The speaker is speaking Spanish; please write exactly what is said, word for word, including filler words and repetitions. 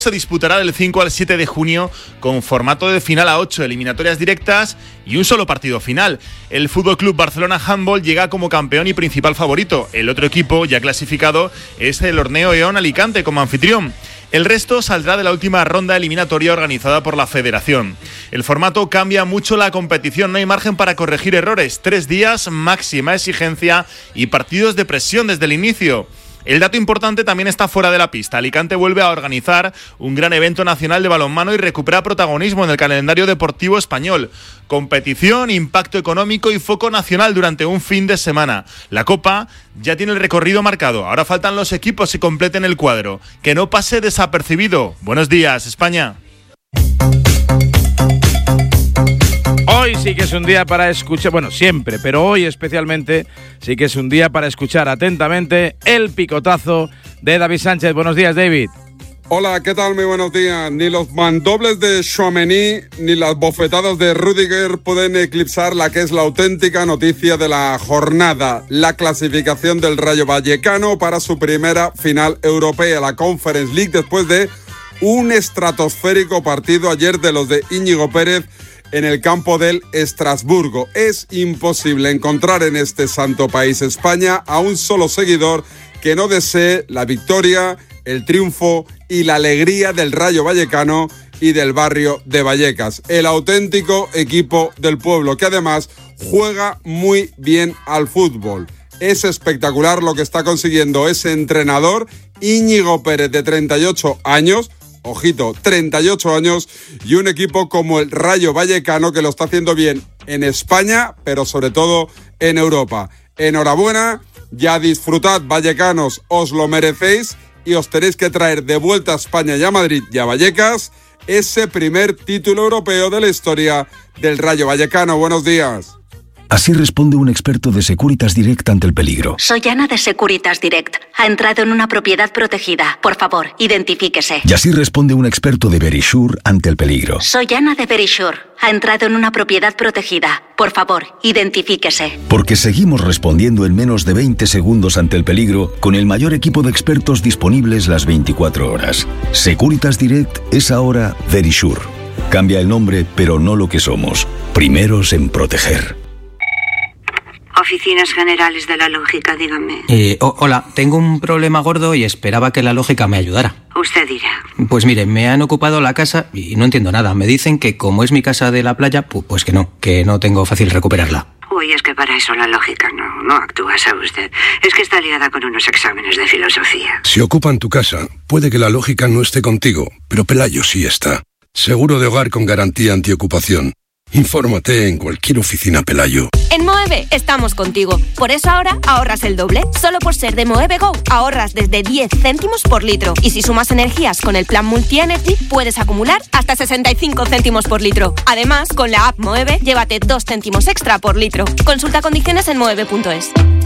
Se disputará del cinco al siete de junio con formato de final a ocho, eliminatorias directas y un solo partido final. El F C Barcelona Handball llega como campeón y principal favorito. El otro equipo ya clasificado es el Horneo Eón Alicante como anfitrión. El resto saldrá de la última ronda eliminatoria organizada por la Federación. El formato cambia mucho la competición, no hay margen para corregir errores. Tres días, máxima exigencia y partidos de presión desde el inicio. El dato importante también está fuera de la pista. Alicante vuelve a organizar un gran evento nacional de balonmano y recupera protagonismo en el calendario deportivo español. Competición, impacto económico y foco nacional durante un fin de semana. La Copa ya tiene el recorrido marcado. Ahora faltan los equipos que completen el cuadro. Que no pase desapercibido. Buenos días, España. Hoy sí que es un día para escuchar, bueno, siempre, pero hoy especialmente sí que es un día para escuchar atentamente el picotazo de David Sánchez. Buenos días, David. Hola, ¿qué tal? Muy buenos días. Ni los mandobles de Tchouaméni ni las bofetadas de Rüdiger pueden eclipsar la que es la auténtica noticia de la jornada, la clasificación del Rayo Vallecano para su primera final europea, la Conference League, después de un estratosférico partido ayer de los de Íñigo Pérez en el campo del Estrasburgo. Es imposible encontrar en este santo país, España, a un solo seguidor que no desee la victoria, el triunfo y la alegría del Rayo Vallecano y del barrio de Vallecas. El auténtico equipo del pueblo, que además juega muy bien al fútbol. Es espectacular lo que está consiguiendo ese entrenador, Íñigo Pérez, de treinta y ocho años, ojito, treinta y ocho años, y un equipo como el Rayo Vallecano que lo está haciendo bien en España, pero sobre todo en Europa. Enhorabuena, ya disfrutad, vallecanos, os lo merecéis y os tenéis que traer de vuelta a España y a Madrid y a Vallecas ese primer título europeo de la historia del Rayo Vallecano. Buenos días. Así responde un experto de Securitas Direct ante el peligro. Soy Ana de Securitas Direct. Ha entrado en una propiedad protegida. Por favor, identifíquese. Y así responde un experto de Verisure ante el peligro. Soy Ana de Verisure. Ha entrado en una propiedad protegida. Por favor, identifíquese. Porque seguimos respondiendo en menos de veinte segundos ante el peligro con el mayor equipo de expertos disponibles las veinticuatro horas. Securitas Direct es ahora Verisure. Cambia el nombre, pero no lo que somos. Primeros en proteger. Oficinas Generales de la Lógica, dígame. Eh, oh, hola, tengo un problema gordo y esperaba que la lógica me ayudara. Usted dirá. Pues mire, me han ocupado la casa y no entiendo nada. Me dicen que como es mi casa de la playa, pu- pues que no, que no tengo fácil recuperarla. Uy, es que para eso la lógica no, no actúa, ¿sabe usted? Es que está liada con unos exámenes de filosofía. Si ocupan tu casa, puede que la lógica no esté contigo, pero Pelayo sí está. Seguro de hogar con garantía antiocupación. Infórmate en cualquier oficina Pelayo. En Moeve estamos contigo. Por eso ahora ahorras el doble. Solo por ser de Moeve Go ahorras desde diez céntimos por litro. Y si sumas energías con el plan Multi-Energy, puedes acumular hasta sesenta y cinco céntimos por litro. Además, con la app Moeve, llévate dos céntimos extra por litro. Consulta condiciones en moeve punto es.